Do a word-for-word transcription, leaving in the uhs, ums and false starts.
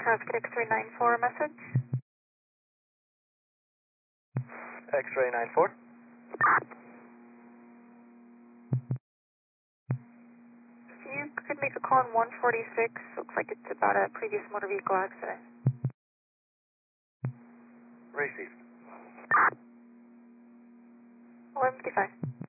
Traffic X-ray nine four message. X-ray nine four. If you could make a call on one forty-six, looks like it's about a previous motor vehicle accident. Received. eleven fifty-five.